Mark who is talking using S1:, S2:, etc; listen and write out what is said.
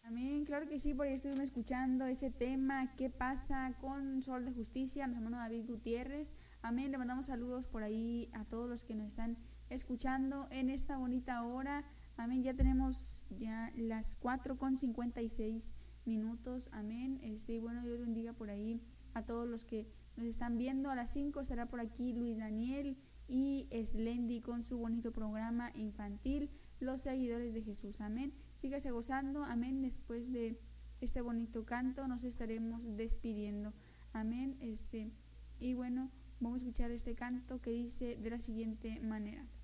S1: Amén, claro que sí, por ahí estuvimos escuchando ese tema, ¿qué pasa con Sol de Justicia? Nuestro hermano David Gutiérrez. Amén, le mandamos saludos por ahí a todos los que nos están escuchando en esta bonita hora. Amén, ya tenemos ya las 4:56. Amén, y bueno, Dios bendiga por ahí a todos los que nos están viendo. A las 5 estará por aquí Luis Daniel y Slendy con su bonito programa infantil, Los Seguidores de Jesús. Amén. Sígase gozando. Amén. Después de este bonito canto nos estaremos despidiendo. Amén. Y bueno, vamos a escuchar este canto que dice de la siguiente manera.